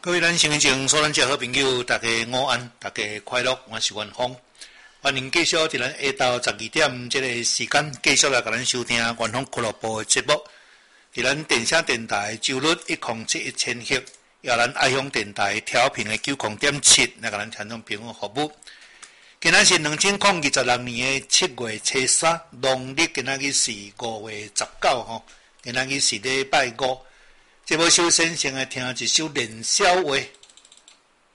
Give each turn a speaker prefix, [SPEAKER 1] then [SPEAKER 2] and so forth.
[SPEAKER 1] 各位咱新情所咱遮好朋友，大家午安，大家快乐，我是元芳，欢迎继续伫咱下昼12点这个时间，继续来甲咱收听元芳俱乐部的节目。伫咱电声电台周日1071000赫，也咱爱乡电台调频的90.7，来甲咱听众朋友服务。今仔是2026年的7月初3，农历今仔日是5月19吼，今仔日是礼拜5。节目首先先来听一首连小话，